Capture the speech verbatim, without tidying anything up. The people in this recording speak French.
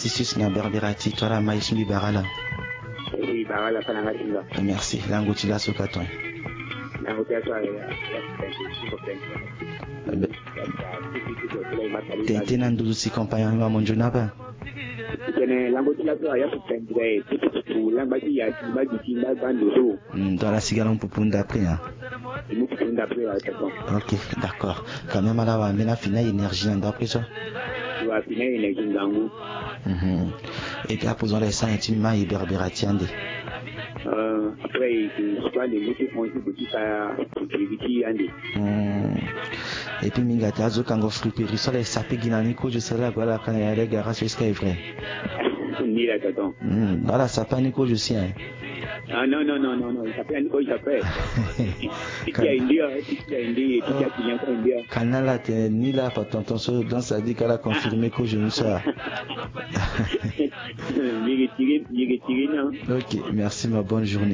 astucieux na berberati toi la maïsmi barala. Oui, barala kana ngatinga. Merci. Lango tila sokaton. Lango tila sokaton. Tente na nduzu si compagnon wa monjona ba. Kene lango tila sokaton ya pendre tout lamba ti ya ba di ba bando. Dans la cigale on peut prendre d'après hein. Ok, d'accord. Quand même là on met la finale énergie d'après ça. La finale énergie d'ango. Et puis après on laisse intimement et berberatiande. Euh, après, je crois les autres font aussi petit à petit andi. Et puis mingata zo kango friperi so les sapé ginani ko je sais là voilà quand il y a les gars c'est ce qu'il est vrai. Ni la tonton. Hmm, voilà sapé ko je sais. Ah non non non non non, il s'appelle Nico, il s'appelle. Il y a India, il y a India, il y a India. Canal ni là pas tonton so dans ça dit qu'elle a confirmé que je ne sais. Ok, merci ma bonne journée.